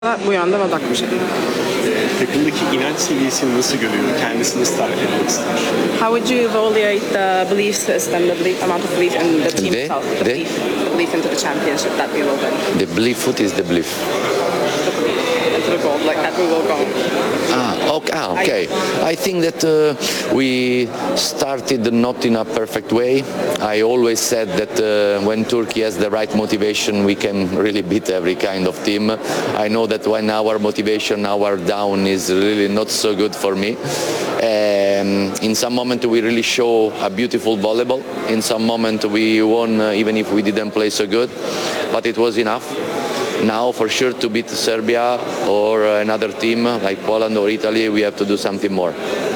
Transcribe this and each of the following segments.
Bu yönde odaklı bir şekilde. Takımdaki inanç seviyesini nasıl görüyor? Kendisini nasıl tarif etmek ister? How would you evaluate the belief system, the belief, amount of belief in the team itself, the belief into the championship that we will win? The belief foot is the belief. The belief into the goal, like that we will go. Okay. I think that we started not in a perfect way. I always said that when Turkey has the right motivation, we can really beat every kind of team. I know that when our motivation, our down is really not so good for me. In some moment we really show a beautiful volleyball. In some moment we won even if we didn't play so good, but it was enough. Now for sure to beat Serbia or another team like Poland or Italy, we have to do something more.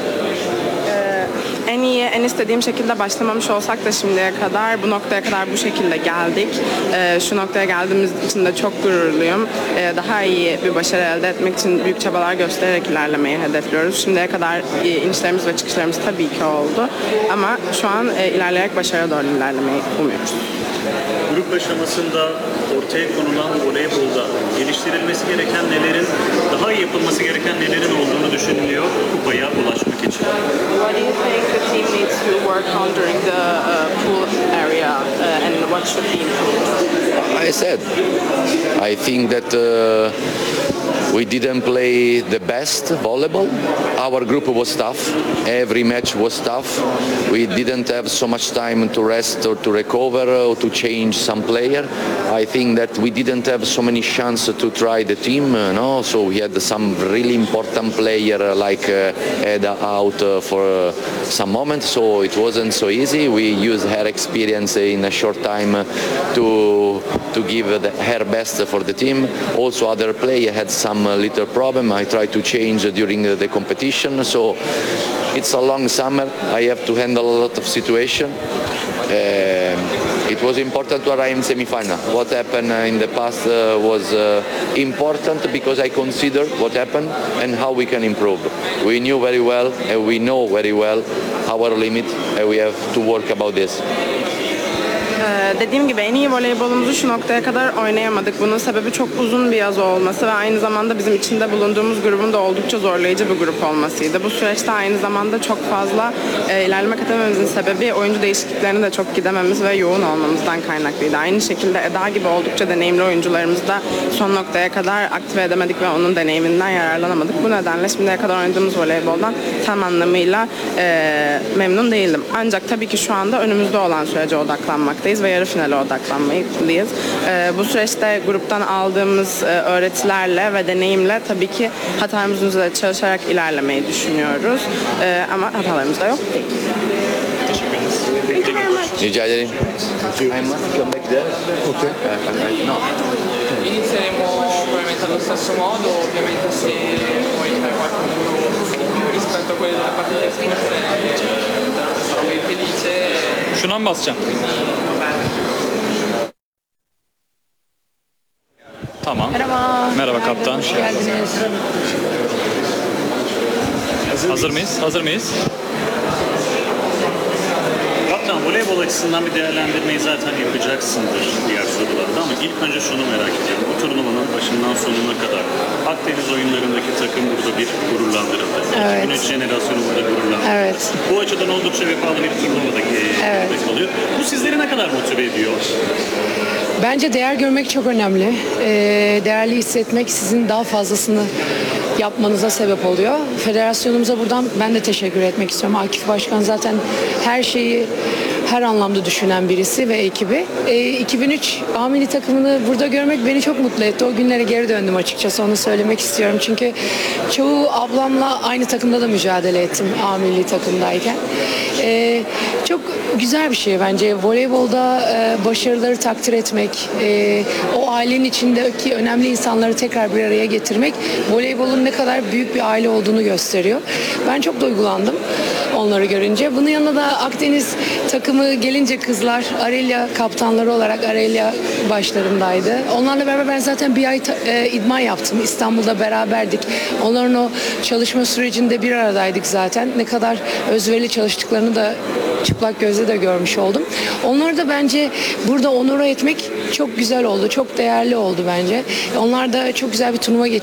En iyi, en istediğim şekilde başlamamış olsak da şimdiye kadar bu noktaya kadar bu şekilde geldik. Şu noktaya geldiğimiz için de çok gururluyum. Daha iyi bir başarı elde etmek için büyük çabalar göstererek ilerlemeyi hedefliyoruz. Şimdiye kadar inişlerimiz ve çıkışlarımız tabii ki oldu. Ama şu an ilerleyerek başarıya doğru ilerlemeyi umuyoruz. Grup aşamasında ortaya konulan voleybolda geliştirilmesi gereken nelerin, daha iyi yapılması gereken nelerin olduğunu düşünülüyor kupaya ulaşmak için. What do you think the team needs to work on during the pool area and what should be improved? I said, I think that we didn't play the best volleyball. Our group was tough. Every match was tough. We didn't have so much time to rest or to recover or to change some player. I think that we didn't have so many chances to try the team. No, so we had some really important player like Eda out for some moments. So it wasn't so easy. We used her experience in a short time to give her best for the team. Also other player had some little problem. I tried to change during the competition. So it's a long summer. I have to handle a lot of situation. It was important to arrive in semi-final. What happened in the past was important because I consider what happened and how we can improve. We knew very well and we know very well our limit and we have to work about this. Dediğim gibi en iyi voleybolumuzu şu noktaya kadar oynayamadık. Bunun sebebi çok uzun bir yaz olması ve aynı zamanda bizim içinde bulunduğumuz grubun da oldukça zorlayıcı bir grup olmasıydı. Bu süreçte aynı zamanda çok fazla ilerleme kat etmememizin sebebi oyuncu değişikliklerine de çok gidememiz ve yoğun olmamızdan kaynaklıydı. Aynı şekilde Eda gibi oldukça deneyimli oyuncularımızı da son noktaya kadar aktive edemedik ve onun deneyiminden yararlanamadık. Bu nedenle şimdiye kadar oynadığımız voleyboldan tam anlamıyla memnun değildim. Ancak tabii ki şu anda önümüzde olan sürece odaklanmaktayız ve yarı finale odaklanmalıyız. Bu süreçte gruptan aldığımız öğretilerle ve deneyimle tabii ki hatalarımızın üzerinde çalışarak ilerlemeyi düşünüyoruz. Ama hatalarımız da yok değil. Teşekkür ederiz. Rica ederim. I must come back there. Okay. No. Inizieremo probabilmente allo stesso modo, ovviamente se vuoi fare qualcosa in più rispetto a quelle della partita scorsa sarò ben felice. Şuna mı basacağım? Tamam. Merhaba. Merhaba kaptan. Hoş geldiniz. Hazır mıyız? Hazır mıyız? Kaptan, voleybol açısından bir değerlendirmeyi zaten yapacaksındır diğer sorularda ama ilk önce şunu merak ediyorum. Bu turnuvanın başından sonuna kadar Akdeniz oyunlarındaki takım burada bir gururlandırıldı. Evet. 2003 jenerasyonu burada gururlandırıldı. Evet. Bu açıdan oldukça vefalı bir turnuvadaki oluyor. Bu sizleri ne kadar motive ediyor? Bence değer görmek çok önemli. Değerli hissetmek sizin daha fazlasını yapmanıza sebep oluyor. Federasyonumuza buradan ben de teşekkür etmek istiyorum. Akif Başkan zaten her şeyi her anlamda düşünen birisi ve ekibi. 2003 A milli takımını burada görmek beni çok mutlu etti. O günlere geri döndüm açıkçası, onu söylemek istiyorum. Çünkü çoğu ablamla aynı takımda da mücadele ettim A milli takımdayken. Çok güzel bir şey bence. Voleybolda başarıları takdir etmek, o ailenin içindeki önemli insanları tekrar bir araya getirmek voleybolun ne kadar büyük bir aile olduğunu gösteriyor. Ben çok duygulandım onları görünce. Bunun yanında da Akdeniz takımı gelince kızlar Arelya kaptanları olarak Arelya başlarındaydı. Onlarla beraber ben zaten bir ay idman yaptım. İstanbul'da beraberdik. Onların o çalışma sürecinde bir aradaydık zaten. Ne kadar özverili çalıştıklarını Onu da çıplak gözle de görmüş oldum. Onları da bence burada onur etmek çok güzel oldu. Çok değerli oldu bence. Onlar da çok güzel bir turnuva